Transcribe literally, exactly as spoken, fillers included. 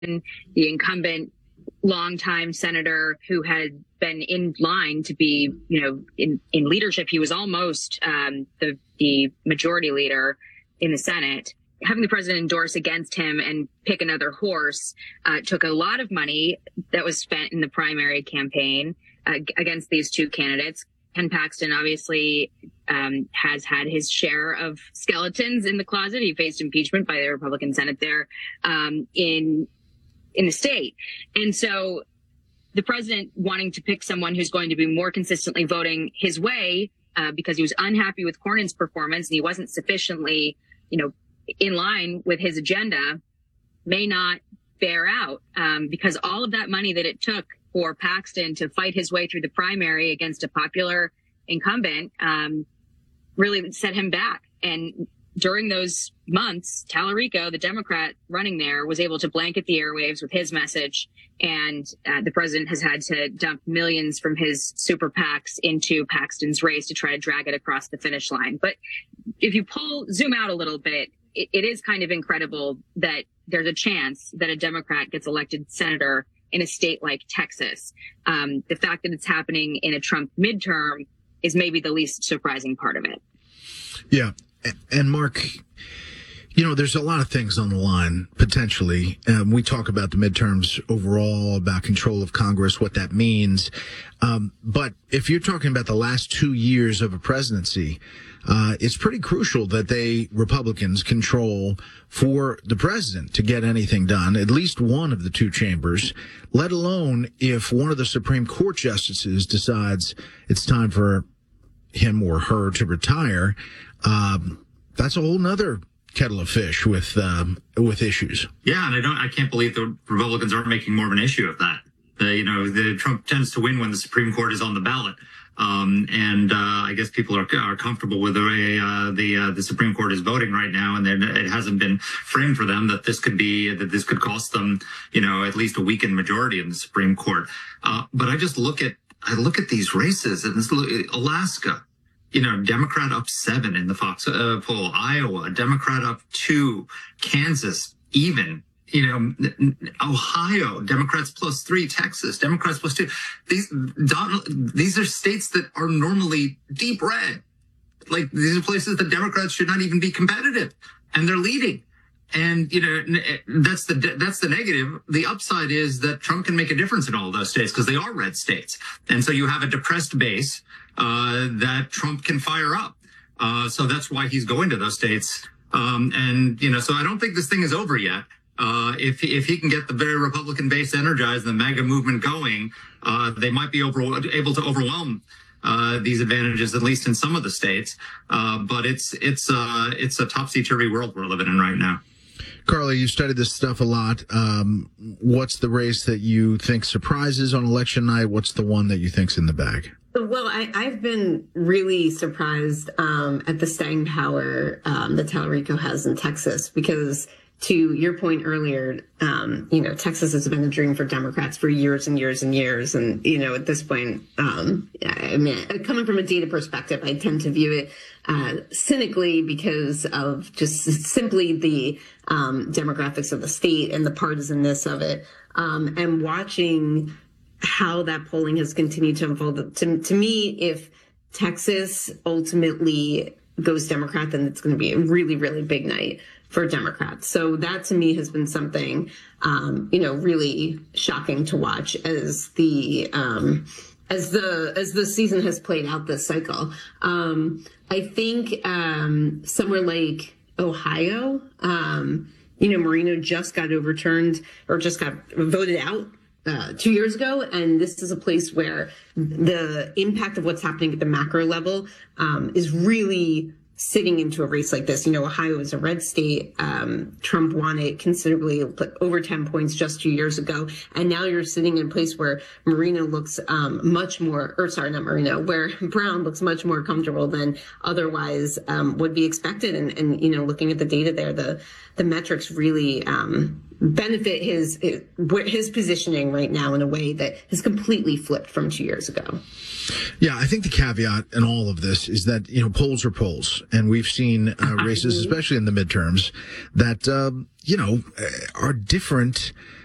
the incumbent longtime senator who had been in line to be, you know, in, in leadership. He was almost um, the, the majority leader in the Senate. Having the president endorse against him and pick another horse uh, took a lot of money that was spent in the primary campaign uh, against these two candidates. Ken Paxton obviously um, has had his share of skeletons in the closet. He faced impeachment by the Republican Senate there um, in in the state. And so the president wanting to pick someone who's going to be more consistently voting his way uh, because he was unhappy with Cornyn's performance and he wasn't sufficiently, you know, in line with his agenda may not bear out um, because all of that money that it took for Paxton to fight his way through the primary against a popular incumbent um, really set him back. And during those months, Tallarico, the Democrat running there, was able to blanket the airwaves with his message. And uh, the president has had to dump millions from his super PACs into Paxton's race to try to drag it across the finish line. But if you pull, zoom out a little bit, it, it is kind of incredible that there's a chance that a Democrat gets elected senator in a state like Texas. Um, the fact that it's happening in a Trump midterm is maybe the least surprising part of it. Yeah. And Mark, you know, there's a lot of things on the line, potentially. Um, we talk about the midterms overall, about control of Congress, what that means. Um, but if you're talking about the last two years of a presidency, uh, it's pretty crucial that they, Republicans, control for the president to get anything done, at least one of the two chambers, let alone if one of the Supreme Court justices decides it's time for him or her to retire. Um, that's a whole nother kettle of fish with um, with issues. Yeah, and I don't, I can't believe the Republicans aren't making more of an issue of that. The, you know, the Trump tends to win when the Supreme Court is on the ballot, um, and uh, I guess people are are comfortable with the way uh, the uh, the Supreme Court is voting right now, and then it hasn't been framed for them that this could be that this could cost them, you know, at least a weakened majority in the Supreme Court. Uh, but I just look at I look at these races, and this, Alaska. You know, Democrat up seven in the Fox uh, poll. Iowa, Democrat up two. Kansas, even. You know, Ohio, Democrats plus three. Texas, Democrats plus two. These Donald, these are states that are normally deep red. Like, these are places that Democrats should not even be competitive, and they're leading. And, you know, that's the that's the negative. The upside is that Trump can make a difference in all of those states because they are red states. And so you have a depressed base uh, that Trump can fire up. Uh, so that's why he's going to those states. Um, and, you know, so I don't think this thing is over yet. Uh, if, he, if he can get the very Republican base energized and the MAGA movement going, uh, they might be over, able to overwhelm Uh, these advantages, at least in some of the states. Uh, but it's it's uh, it's a topsy-turvy world we're living in right now. Carly, you studied this stuff a lot. Um, what's the race that you think surprises on election night? What's the one that you think's in the bag? Well, I, I've been really surprised um, at the staying power um, that Tallarico has in Texas because, to your point earlier, um, you know, Texas has been a dream for Democrats for years and years and years. And, you know, at this point, um, I mean, coming from a data perspective, I tend to view it uh, cynically because of just simply the um, demographics of the state and the partisanness of it. Um, and watching how that polling has continued to unfold. To, to me, if Texas ultimately goes Democrat, then it's going to be a really, really big night for Democrats. So that to me has been something, um, you know, really shocking to watch as the, um, as the, as the season has played out this cycle. Um, I think, um, somewhere like Ohio, um, you know, Moreno just got overturned or just got voted out Uh, two years ago, and this is a place where the impact of what's happening at the macro level um, is really sitting into a race like this. You know, Ohio is a red state. Um, Trump won it considerably, over ten points just two years ago. And now you're sitting in a place where Moreno looks um, much more, or sorry, not Moreno, where Brown looks much more comfortable than otherwise um, would be expected. And, and, you know, looking at the data there, the, the metrics really um, benefit his, his his positioning right now in a way that has completely flipped from two years ago. Yeah, I think the caveat in all of this is that, you know, polls are polls. And we've seen uh, races, especially in the midterms, that, uh, you know, are different